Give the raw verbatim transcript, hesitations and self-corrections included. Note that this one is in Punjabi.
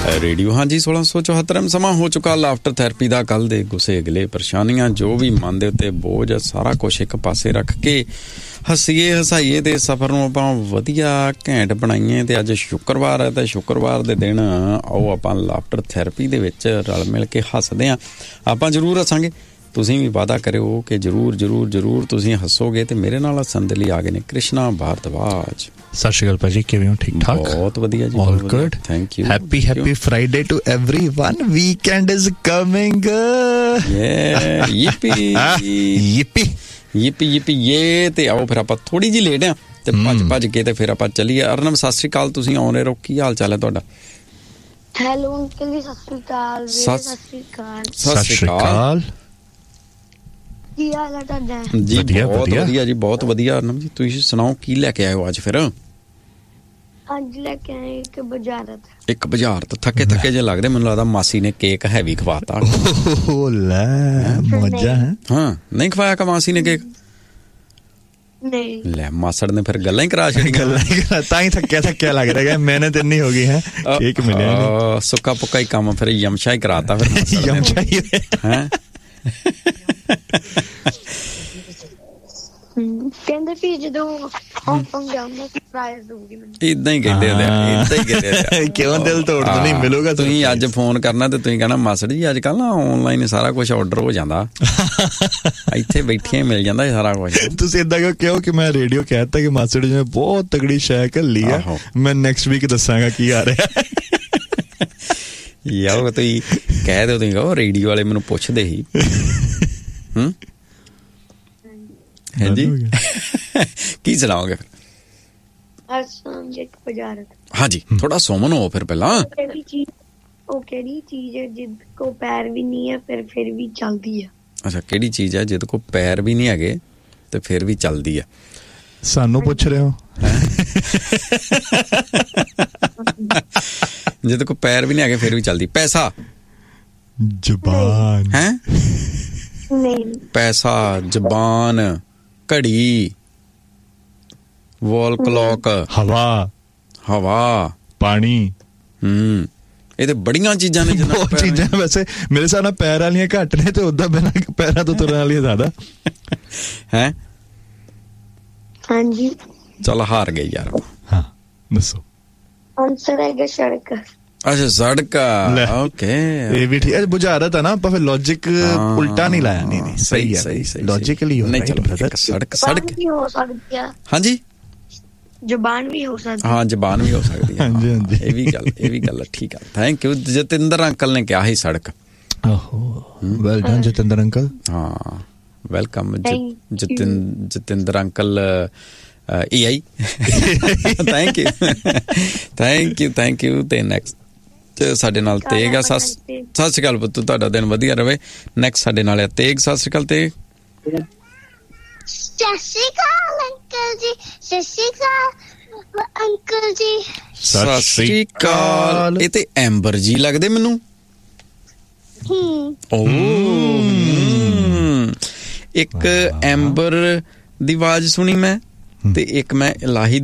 ਰੇਡੀਓ ਹਾਂਜੀ ਸੋਲਾਂ ਸੌ ਚੁਹੱਤਰ ਸਮਾਂ ਹੋ ਚੁੱਕਾ ਲਾਫਟਰ ਥੈਰੇਪੀ ਦਾ। ਕੱਲ ਦੇ ਗੁੱਸੇ ਅਗਲੇ ਪਰੇਸ਼ਾਨੀਆਂ ਜੋ ਵੀ ਮਨ ਦੇ ਉੱਤੇ ਬੋਝ ਸਾਰਾ ਕੁਛ ਇੱਕ ਪਾਸੇ ਰੱਖ ਕੇ ਹੱਸੀਏ ਹਸਾਈਏ ਤੇ ਸਫ਼ਰ ਨੂੰ ਆਪਾਂ ਵਧੀਆ ਘੈਂਟ ਬਣਾਈਏ। ਤੇ ਅੱਜ ਸ਼ੁੱਕਰਵਾਰ ਹੈ ਤੇ ਸ਼ੁੱਕਰਵਾਰ ਦੇ ਦਿਨ ਆਓ ਆਪਾਂ ਲਾਫਟਰ ਥੈਰੇਪੀ ਦੇ ਵਿੱਚ ਰਲ ਮਿਲ ਕੇ ਹੱਸਦੇ ਹਾਂ। ਆਪਾਂ ਜ਼ਰੂਰ ਹੱਸਾਂਗੇ, ਤੁਸੀਂ ਵੀ ਵਾਅਦਾ ਕਰਿਓ ਕਿ ਜ਼ਰੂਰ ਜ਼ਰੂਰ ਜ਼ਰੂਰ ਤੁਸੀਂ ਹੱਸੋਗੇ। ਤੇ ਮੇਰੇ ਨਾਲ ਹੱਸਣ ਦੇ ਲਈ ਆ ਗਏ ਨੇ ਕ੍ਰਿਸ਼ਨਾ ਭਾਰਦਵਾਜ। ਸਤਿ ਸ਼੍ਰੀ ਅਕਾਲ ਭਾਜੀ, ਕਿਵੇਂ ਹੋ? ਠੀਕ ਠਾਕ? ਬਹੁਤ ਵਧੀਆ ਜੀ, all good, thank you. Happy happy Friday to everyone, weekend is coming. ਯੇ ਯਿਪੀ ਯਿਪੀ ਯਿਪੀ ਯਿਪੀ ਯੇ। ਤੇ ਆਓ ਫਿਰ ਆਪਾਂ ਥੋੜੀ ਜਿਹੀ ਲੇਟ ਆ ਤੇ ਭੱਜ ਭੱਜ ਕੇ ਤੇ ਫਿਰ ਆਪਾਂ ਚੱਲੀਏ। ਅਰਨਬ ਸਤਿ ਸ਼੍ਰੀ ਅਕਾਲ, ਤੁਸੀਂ ਆਉਣੇ ਰਹੋ। ਕੀ ਹਾਲ ਚਾਲ ਹੈ ਤੁਹਾਡਾ? ਹੈਲੋ ਅੰਕਲ ਜੀ, ਸਤਿ ਸ਼੍ਰੀ ਅਕਾਲ। ਸਤਿ ਸ਼੍ਰੀ ਅਕਾਲ। ਸਤਿ ਸ਼੍ਰੀ ਅਕਾਲ। ਕੀ ਹਾਲ ਹੈ ਤੁਹਾਡਾ? ਜੀ ਬਹੁਤ ਵਧੀਆ ਜੀ, ਬਹੁਤ ਵਧੀਆ। ਅਰਨਬ ਜੀ ਤੁਸੀਂ ਸੁਣਾਓ ਕੀ ਲੈ ਕੇ ਆਏ ਹੋ ਅੱਜ? ਫਿਰ ਅੱਜ ਲੈ ਕੇ ਆਏ ਇੱਕ ਬੁਝਾਰਤ। ਇੱਕ ਬੁਝਾਰਤ? ਥੱਕੇ ਥੱਕੇ ਜੇ ਲੱਗਦੇ, ਮੈਨੂੰ ਲੱਗਦਾ ਮਾਸੀ ਨੇ ਕੇਕ ਹੈਵੀ ਖਵਾਤਾ। ਓ ਲੈ ਮੌਜਾ ਹੈ। ਹਾਂ ਨਹੀਂ ਖਵਾਇਆ ਕਿ ਮਾਸੀ ਨੇ ਕੇਕ? ਨਹੀਂ ਲੈ, ਮਾਸੜ ਨੇ ਫਿਰ ਗੱਲਾਂ ਹੀ ਕਰਾ ਛੱਡੀਆਂ। ਗੱਲਾਂ ਹੀ ਕਰਾ, ਤਾਂ ਹੀ ਥੱਕਿਆ ਥੱਕਿਆ ਲੱਗ ਰਿਹਾ। ਮਿਹਨਤ ਇੰਨੀ ਹੋ ਗਈ ਹੈ, ਕੇਕ ਮਿਲਿਆ ਨਹੀਂ। ਸੁੱਕਾ ਪੁੱਕਾ ਹੀ ਕੰਮ ਫਿਰ ਯਮਸ਼ਾ ਹੀ ਕਰਾਤਾ ਫਿਰ। ਯਮਸ਼ਾ ਹੀ ਹੈ। ਕਹਿੰਦੇ ਵੀ ਜਦੋਂ ਹਾਂਗਕਾਂਗ ਜਾਊਂਗਾ ਸਰਪ੍ਰਾਈਜ਼ ਦੂੰਗੀ ਮੈਨੂੰ। ਇਦਾਂ ਹੀ ਕਹਿੰਦੇ ਆ, ਇਦਾਂ ਹੀ ਕਹਿੰਦੇ ਆ। ਕਿਉਂ ਦਿਲ ਤੋੜਦਾ ਨਹੀਂ ਮਿਲੂਗਾ। ਤੁਸੀਂ ਅੱਜ ਫੋਨ ਕਰਨਾ ਤੇ ਤੁਸੀਂ ਕਹਿਣਾ ਮਾਸੜ ਜੀ ਅੱਜ ਕੱਲ ਨਾ ਆਨਲਾਈਨ ਸਾਰਾ ਕੁਝ ਆਰਡਰ ਹੋ ਜਾਂਦਾ, ਇੱਥੇ ਬੈਠੇ ਮਿਲ ਜਾਂਦਾ ਸਾਰਾ ਕੁਝ। ਤੁਸੀਂ ਏਦਾਂ ਕਿਉਂ ਕਿਹਾ ਕਿ ਮੈਂ ਰੇਡੀਓ ਕਹਿਤਾ ਕਿ ਮਾਸੜ ਜੀ ਨੇ ਬਹੁਤ ਤਗੜੀ ਸ਼ੈ ਘੱਲੀ ਆ, ਮੈਂ ਨੈਕਸਟ ਵੀਕ ਦੱਸਾਂਗਾ ਕੀ ਆ ਰਿਹਾ। ਯਾਰ ਤੁਸੀਂ ਕਹਿ ਦਿਓ, ਤੁਸੀਂ ਕਹੋ ਰੇਡੀਓ ਵਾਲੇ ਮੈਨੂੰ ਪੁੱਛਦੇ ਸੀ। ਹੂੰ ਹਾਂਜੀ ਕੀ ਸੁਣਾਓਗੇ ਫਿਰ? ਹਾਂਜੀ ਥੋੜਾ ਸੁਮਨ ਹੋ ਫਿਰ ਪਹਿਲਾਂ। ਉਹ ਕਿਹੜੀ ਚੀਜ਼ ਹੈ ਜਿਦ ਕੋ ਪੈਰ ਵੀ ਨਹੀਂ ਹੈ ਫਿਰ ਫਿਰ ਵੀ ਚੱਲਦੀ ਹੈ? ਅੱਛਾ, ਕਿਹੜੀ ਚੀਜ਼ ਹੈ ਜਿਦ ਕੋ ਪੈਰ ਵੀ ਨਹੀਂ ਹੈਗੇ ਤੇ ਫਿਰ ਵੀ ਚੱਲਦੀ ਹੈ? ਸਾਨੂੰ ਪੁੱਛ ਰਹੇ ਹੋ? ਜਿਦ ਕੋ ਪੈਰ ਵੀ ਨਹੀਂ ਹੈਗੇ ਫਿਰ ਵੀ ਚੱਲਦੀ? ਪੈਸਾ? ਜ਼ਬਾਨ? ਹੈ ਨਹੀਂ। ਪੈਸਾ, ਜ਼ਬਾਨ, ਘੜੀ, ਵਾਲ ਕਲੌਕ, ਹਵਾ, ਹਵਾ, ਪਾਣੀ। ਹੂੰ ਇਹ ਤੇ ਬੜੀਆਂ ਚੀਜ਼ਾਂ ਨੇ। ਬਹੁਤ ਚੀਜ਼ਾਂ ਵੈਸੇ ਮੇਰੇ ਹਿਸਾਬ ਨਾਲ ਪੈਰ ਵਾਲੀਆਂ ਘੱਟ ਨੇ ਤੇ ਉਦਾਂ ਬਿਨਾਂ ਪੈਰਾਂ ਤੋਂ ਤੁਰਨ ਵਾਲੀਆਂ ਜ਼ਿਆਦਾ ਹੈ। ਹਾਂਜੀ ਚੱਲ ਹਾਰ ਗਏ ਯਾਰ। ਹਾਂ ਦੱਸੋ। ਆਨਸਰ ਹੈਗਾ ਸੜਕ। ਅੱਛਾ ਸੜਕ, ਓਕੇ ਇਹ ਵੀ ਠੀਕ ਹੈ। ਬੁਝਾਰਤ ਹੈ ਨਾ, ਆਪਾਂ ਫਿਰ ਲੌਜਿਕ ਉਲਟਾ ਨਹੀਂ ਲਾਇਆ। ਨਹੀਂ ਨਹੀਂ ਸਹੀ ਹੈ, ਸਹੀ ਸਹੀ ਲੌਜਿਕਲੀ ਹੋ ਰਿਹਾ। ਚਲੋ ਸੜਕ ਸੜਕ ਵੀ ਹੋ ਸਕਦੀ ਹੈ। ਹਾਂਜੀ ਜ਼ੁਬਾਨ ਵੀ ਹੋ ਸਕਦੀ। ਹਾਂ ਜ਼ੁਬਾਨ ਵੀ ਹੋ ਸਕਦੀ ਹੈ। ਹਾਂਜੀ ਹਾਂਜੀ ਇਹ ਵੀ ਗੱਲ ਇਹ ਵੀ ਗੱਲ ਠੀਕ ਹੈ। Thank you. ਜਤਿੰਦਰ ਅੰਕਲ ਨੇ ਕਿਹਾ ਸੀ ਸੜਕ। ਆਹੋ ਵੈਲ ਡਨ ਜਤਿੰਦਰ ਅੰਕਲ। ਹਾਂ welcome ਜਤਿੰ Jatinder uncle A I. Thank you thank you thank you. ਤੇ ਨੈਕਸਟ ਸਾਡੇ ਨਾਲ ਤੇਗ ਆ। ਸਤਿ ਸ਼੍ਰੀ ਅਕਾਲ ਪੁੱਤ, ਤੁਹਾਡਾ ਦਿਨ ਵਧੀਆ ਰਵੇ। ਨੈਕਸਟ ਸਾਡੇ ਨਾਲ ਤੇਗ। ਸਤਿ ਸ਼੍ਰੀ ਅਕਾਲ ਤੇਗ। ਸਤਿ ਸ਼੍ਰੀ ਅਕਾਲ ਅੰਕਲ ਜੀ। ਸਤਿ ਸ਼੍ਰੀ ਅਕਾਲ ਅੰਕਲ ਜੀ। ਸਤਿ ਸ਼੍ਰੀ ਅਕਾਲ। ਇਹ ਤੇ ਐਂਬਰ ਜੀ ਲੱਗਦੇ ਮੈਨੂੰ। ਹੂੰ ਓ ਇੱਕ ਐਂਬਰ ਦੀ ਆਵਾਜ਼ ਸੁਣੀ ਮੈਂ ਤੇ ਇੱਕ ਮੈਂ ਇਲਾਹੀ